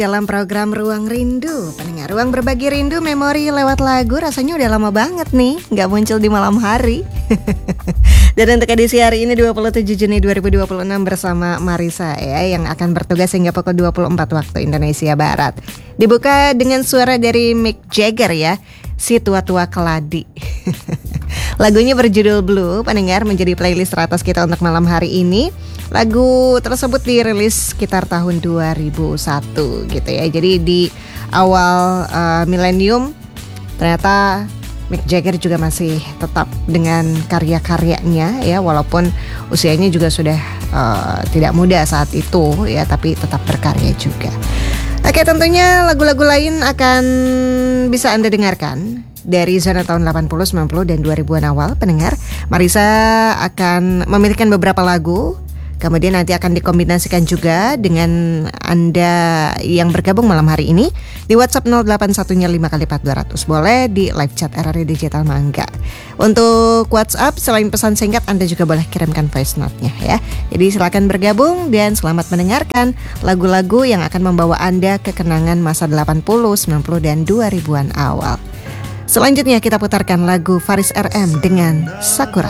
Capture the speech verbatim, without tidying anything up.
Dalam program Ruang Rindu, pendengar Ruang Berbagi Rindu Memori lewat lagu. Rasanya udah lama banget nih gak muncul di malam hari. Dan untuk edisi hari ini dua puluh tujuh Juni dua ribu dua puluh enam bersama Marisa ya, yang akan bertugas hingga pukul dua puluh empat waktu Indonesia Barat. Dibuka dengan suara dari Mick Jagger ya, Si Tua-Tua Keladi. Lagunya berjudul Blue, pendengar, menjadi playlist teratas kita untuk malam hari ini. Lagu tersebut dirilis sekitar tahun dua ribu satu gitu ya. Jadi di awal uh, milenium ternyata Mick Jagger juga masih tetap dengan karya-karyanya ya, walaupun usianya juga sudah uh, tidak muda saat itu ya, tapi tetap berkarya juga. Oke, tentunya lagu-lagu lain akan bisa Anda dengarkan dari zona tahun delapan puluh, sembilan puluh, dan dua ribuan awal, pendengar. Marisa akan memilihkan beberapa lagu, kemudian nanti akan dikombinasikan juga dengan Anda yang bergabung malam hari ini di WhatsApp nol delapan satu lima kali empat dua ratus. Boleh di live chat R R I Digital Mangga. Untuk WhatsApp, selain pesan singkat, Anda juga boleh kirimkan voice note-nya ya. Jadi silakan bergabung dan selamat mendengarkan lagu-lagu yang akan membawa Anda ke kenangan masa delapan puluh, sembilan puluh, dan dua ribuan awal. Selanjutnya kita putarkan lagu Faris R M dengan Sakura.